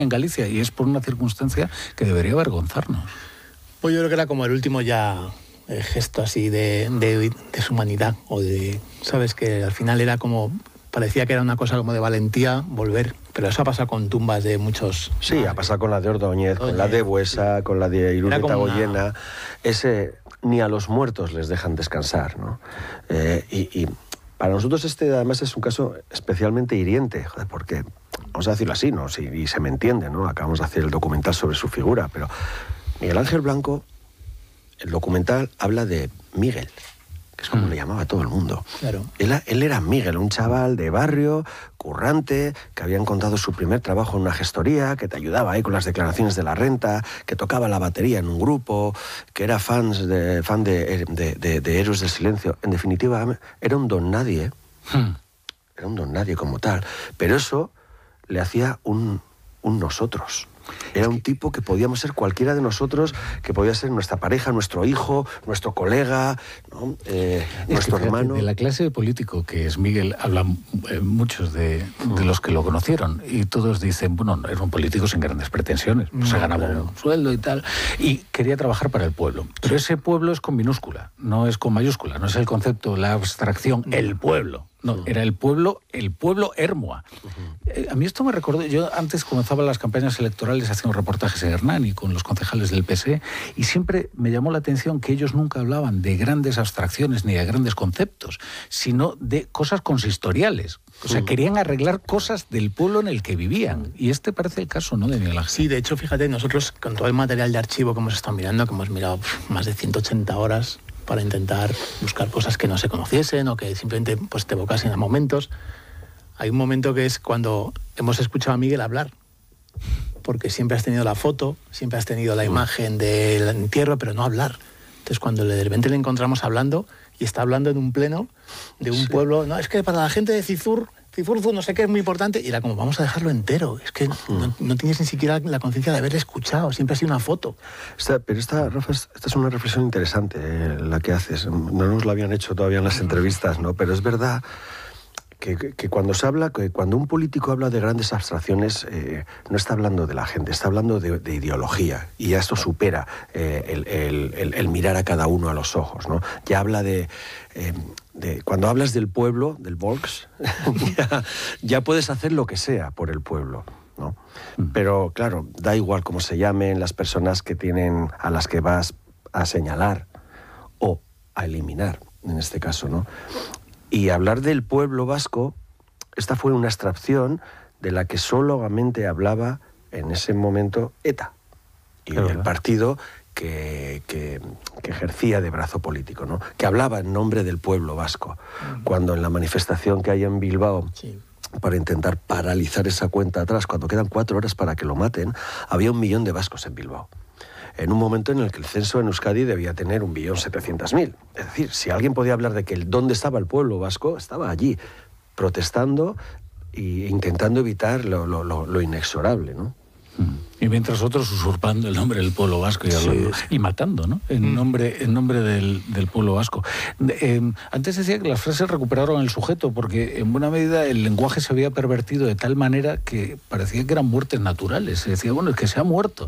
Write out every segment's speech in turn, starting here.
en Galicia, y es por una circunstancia que debería avergonzarnos. Pues yo creo que era como el último ya gesto así de su humanidad, o de, ¿sabes? Que al final era como, parecía que era una cosa como de valentía volver, pero eso ha pasado con tumbas de muchos... Sí, ha pasado con la de Ordóñez, con la de Buesa, con la de Irureta Goyena. Ese, ni a los muertos les dejan descansar, ¿no? Y para nosotros además es un caso especialmente hiriente, joder, porque, vamos a decirlo así, ¿no? Sí, y se me entiende, ¿no? Acabamos de hacer el documental sobre su figura, pero Miguel Ángel Blanco, el documental habla de Miguel, que es como le llamaba a todo el mundo. Claro. Él era Miguel, un chaval de barrio, currante, que había encontrado su primer trabajo en una gestoría, que te ayudaba ahí con las declaraciones de la renta, que tocaba la batería en un grupo, que era fan de Héroes del Silencio. En definitiva, era un don nadie. Era un don nadie como tal. Pero eso le hacía un nosotros. Era un tipo que podíamos ser cualquiera de nosotros, que podía ser nuestra pareja, nuestro hijo, nuestro colega, ¿no? Nuestro hermano. De la clase de político que es Miguel, hablan muchos de los que lo conocieron, y todos dicen, bueno, era un político sin grandes pretensiones, se ganaba un sueldo y tal, y quería trabajar para el pueblo. Pero ese pueblo es con minúscula, no es con mayúscula, no es el concepto, la abstracción, el pueblo. No, era el pueblo Ermua. A mí esto me recordó, yo antes comenzaba las campañas electorales haciendo reportajes en Hernani con los concejales del PSE, y siempre me llamó la atención que ellos nunca hablaban de grandes abstracciones ni de grandes conceptos, sino de cosas consistoriales. O sea, querían arreglar cosas del pueblo en el que vivían. Y este parece el caso, ¿no?, de Miguel Ángel. Sí, de hecho, fíjate, nosotros con todo el material de archivo que hemos estado mirando, que hemos mirado más de 180 horas, para intentar buscar cosas que no se conociesen o que simplemente pues, te evocasen a momentos. Hay un momento que es cuando hemos escuchado a Miguel hablar, porque siempre has tenido la foto, siempre has tenido la imagen del entierro, pero no hablar. Entonces cuando de repente le encontramos hablando, y está hablando en un pleno de un pueblo, no, es que para la gente de Cizurzu no sé qué es muy importante, y era como, vamos a dejarlo entero, es que no tienes ni siquiera la conciencia de haberle escuchado, siempre ha sido una foto. Rafa, esta es una reflexión interesante, la que haces. No nos la habían hecho todavía en las entrevistas, ¿no? Pero es verdad que cuando se habla, que cuando un político habla de grandes abstracciones, no está hablando de la gente, está hablando de ideología, y ya esto supera el mirar a cada uno a los ojos, ¿no? Ya habla de cuando hablas del pueblo, del Volks, ya puedes hacer lo que sea por el pueblo, ¿no? Pero claro, da igual cómo se llamen las personas a las que vas a señalar o a eliminar, en este caso, ¿no? Y hablar del pueblo vasco, esta fue una abstracción de la que solamente hablaba en ese momento ETA y el partido que ejercía de brazo político, ¿no? Que hablaba en nombre del pueblo vasco. Cuando en la manifestación que hay en Bilbao, para intentar paralizar esa cuenta atrás, cuando quedan 4 horas para que lo maten, había 1 millón de vascos en Bilbao. En un momento en el que el censo en Euskadi debía tener 1.700.000. Es decir, si alguien podía hablar de que dónde estaba el pueblo vasco, estaba allí, protestando e intentando evitar lo inexorable, ¿no? Y mientras otros usurpando el nombre del pueblo vasco y matando, ¿no? En nombre del pueblo vasco. Antes decía que las frases recuperaron el sujeto, porque en buena medida el lenguaje se había pervertido de tal manera que parecía que eran muertes naturales. Se decía, bueno, es que se ha muerto.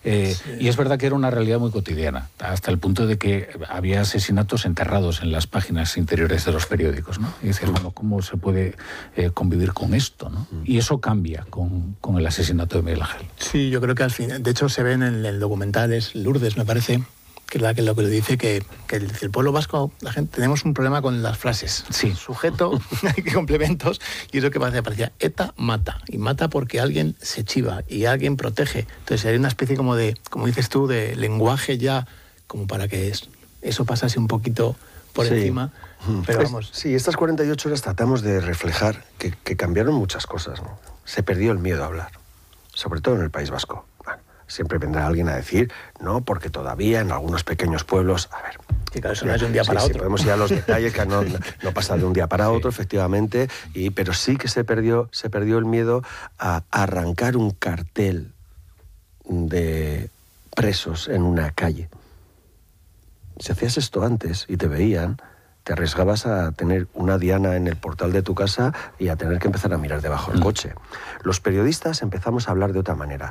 Y es verdad que era una realidad muy cotidiana, hasta el punto de que había asesinatos enterrados en las páginas interiores de los periódicos, ¿no? Y decías, bueno, ¿cómo se puede convivir con esto, ¿no? Y eso cambia con el asesinato de Miguel Ángel. Sí, yo creo que al final, de hecho se ven en el documental, es Lourdes, me parece, que es lo que le dice que el pueblo vasco, la gente, tenemos un problema con las frases. Sí. Sujeto, complementos, y eso que parecía ETA mata, y mata porque alguien se chiva y alguien protege. Entonces hay una especie como de, como dices tú, de lenguaje ya, como para que eso pasase un poquito por encima. Pero vamos. Sí, estas 48 horas tratamos de reflejar que cambiaron muchas cosas, ¿no? Se perdió el miedo a hablar, sobre todo en el País Vasco. Bueno, siempre vendrá alguien a decir, no, porque todavía en algunos pequeños pueblos, a ver... Sí, claro, eso no es de un día para otro. Sí, podemos ir a los detalles, que no pasa de un día para otro, efectivamente, pero sí que se perdió el miedo a arrancar un cartel de presos en una calle. Si hacías esto antes y te veían, te arriesgabas a tener una diana en el portal de tu casa y a tener que empezar a mirar debajo del coche. Los periodistas empezamos a hablar de otra manera.